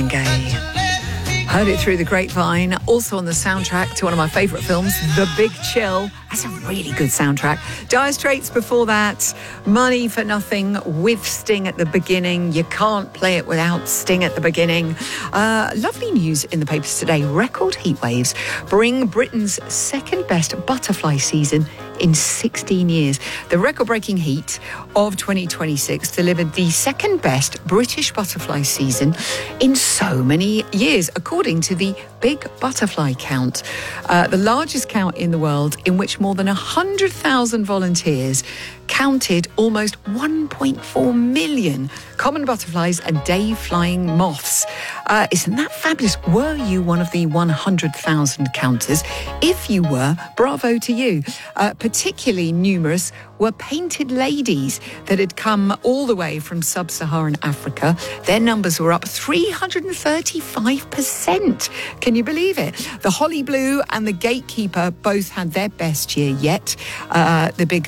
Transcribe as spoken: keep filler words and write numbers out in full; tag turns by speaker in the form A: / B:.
A: Marvin Gaye. Heard it through the grapevine, also on the soundtrack to one of my favourite films, The Big Chill. That's a really good soundtrack. Dire Straits before that, Money for Nothing with Sting at the beginning. You can't play it without Sting at the beginning. Uh, lovely news in the papers today. Record heatwaves bring Britain's second best butterfly season in sixteen years. The record-breaking heat of twenty twenty-six delivered the second best British butterfly season in so many years, according to the Big Butterfly Count, uh, the largest count in the world, in which more than one hundred thousand volunteers counted almost one point four million common butterflies and day-flying moths. Uh, isn't that fabulous? Were you one of the one hundred thousand counters? If you were, bravo to you. Uh, particularly numerous were painted ladies that had come all the way from sub-Saharan Africa. Their numbers were up three hundred thirty-five percent. Can you believe it? The Holly Blue and the Gatekeeper both had their best year yet. Uh, the Big